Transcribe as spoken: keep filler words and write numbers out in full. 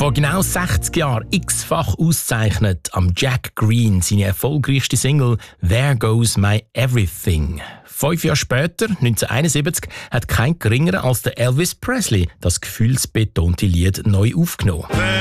Vor genau sechzig Jahren x-fach ausgezeichnet am Jack Green seine erfolgreichste Single «There Goes My Everything». Fünf Jahre später, neunzehnhunderteinundsiebzig, hat kein geringerer als der Elvis Presley das gefühlsbetonte Lied neu aufgenommen.